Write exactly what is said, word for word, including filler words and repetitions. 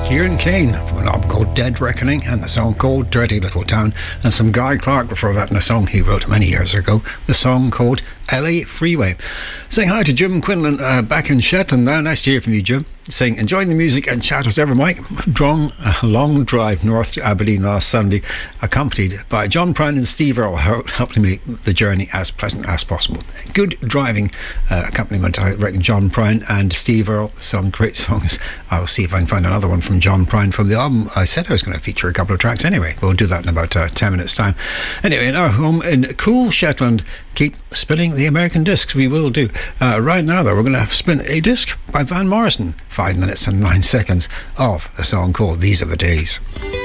Kieran Kane from an album called Dead Reckoning and the song called Dirty Little Town, and some Guy Clark before that in a song he wrote many years ago, the song called L A Freeway. Saying hi to Jim Quinlan uh, back in Shetland now. Nice to hear from you, Jim. Saying enjoying the music and chat as ever, Mike. Drawn a long drive north to Aberdeen last Sunday, accompanied by John Prine and Steve Earle, helped make the journey as pleasant as possible. Good driving uh, accompaniment, I reckon. John Prine and Steve Earle, some great songs. I'll see if I can find another one from John Prine from the album. I said I was going to feature a couple of tracks anyway. We'll do that in about uh, ten minutes time. Anyway, in our home in cool Shetland, keep spinning the American discs. We will do. Uh, right now though, we're going to spin a disc by Van Morrison. Five minutes and nine seconds of a song called These Are the Days.